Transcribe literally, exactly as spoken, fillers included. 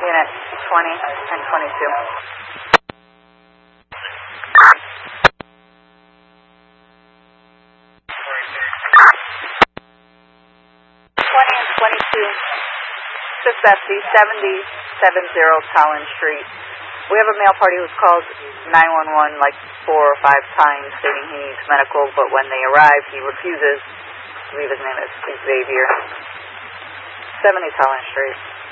Unit twenty and twenty-two. twenty and twenty-two. Fifth Bessie, seventy seventy Collins Street. We have a male party who's called nine one one like four or five times stating he needs medical, but when they arrive, he refuses. I believe his name is Xavier. seventy Collins Street.